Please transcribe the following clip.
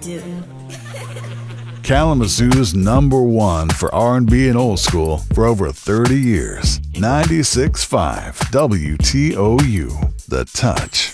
do. Kalamazoo's #1 for R&B and old school for over 30 years. 96.5 WTOU, The Touch.